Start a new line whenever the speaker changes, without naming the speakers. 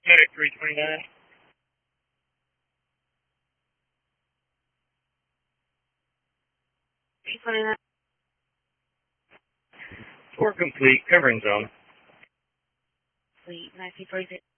Medic 329. Four complete, covering zone.
Sweet, 1946.